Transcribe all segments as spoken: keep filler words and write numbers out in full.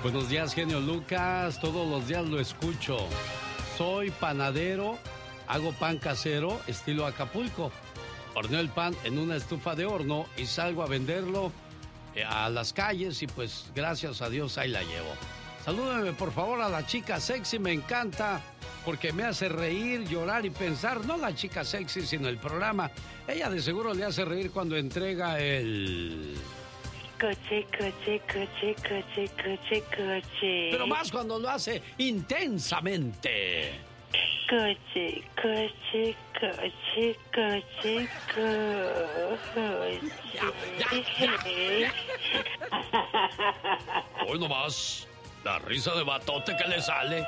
Buenos días, genio Lucas. Todos los días lo escucho. Soy panadero, hago pan casero, estilo Acapulco. Horneo el pan en una estufa de horno y salgo a venderlo a las calles y pues gracias a Dios ahí la llevo. Salúdeme por favor a la chica sexy, me encanta porque me hace reír, llorar y pensar. No la chica sexy, sino el programa. Ella de seguro le hace reír cuando entrega el... Coche, coche, coche, coche, coche, coche. Pero más cuando lo hace intensamente. Coche, coche, coche, coche, coche. Ya, ya, ya. Hoy nomás, la risa de batote que le sale.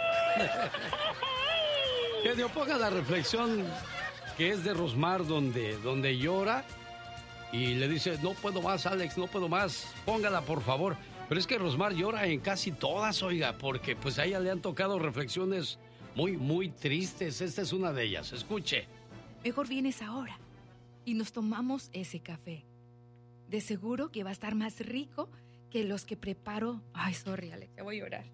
Genio, ponga la reflexión que es de Rosmar, donde, donde llora y le dice, no puedo más, Alex, no puedo más, póngala por favor. Pero es que Rosmar llora en casi todas, oiga, porque pues a ella le han tocado reflexiones muy, muy tristes. Esta es una de ellas, escuche. Mejor vienes ahora y nos tomamos ese café. De seguro que va a estar más rico que los que preparo. Ay, sorry, Alex, ya voy a llorar.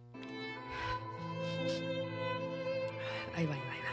Ahí va, ahí va, ahí va.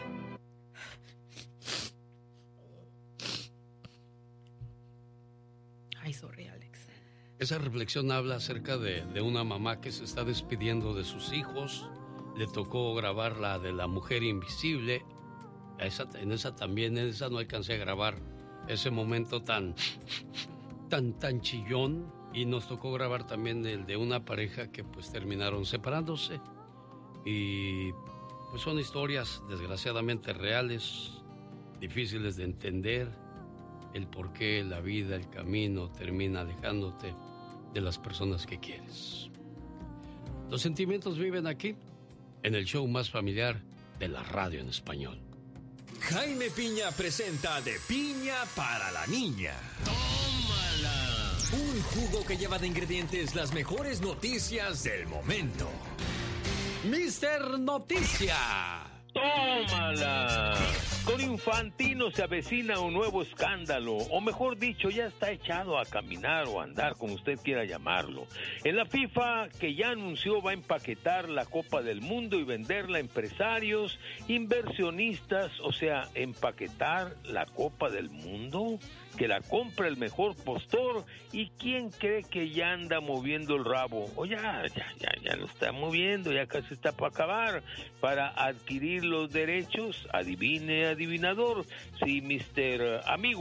Ay, sorry, Alex. Esa reflexión habla acerca de, de una mamá que se está despidiendo de sus hijos. Le tocó grabar la de la mujer invisible. A esa, en esa también, en esa no alcancé a grabar ese momento tan, tan, tan chillón. Y nos tocó grabar también el de una pareja que pues terminaron separándose. Y pues son historias desgraciadamente reales, difíciles de entender. El por qué la vida, el camino termina alejándote de las personas que quieres. Los sentimientos viven aquí, en el show más familiar de la radio en español. Jaime Piña presenta De Piña para la Niña. ¡Tómala! Un jugo que lleva de ingredientes las mejores noticias del momento. Mister Noticia. ¡Tómala! Con Infantino se avecina un nuevo escándalo, o mejor dicho, ya está echado a caminar o a andar, como usted quiera llamarlo. En la FIFA, que ya anunció va a empaquetar la Copa del Mundo y venderla a empresarios, inversionistas, o sea, empaquetar la Copa del Mundo, que la compra el mejor postor, y quién cree que ya anda moviendo el rabo, o ya, ya, ya, ya lo está moviendo, ya casi está para acabar, para adquirir los derechos. Adivine, adivinador, si mister Amigo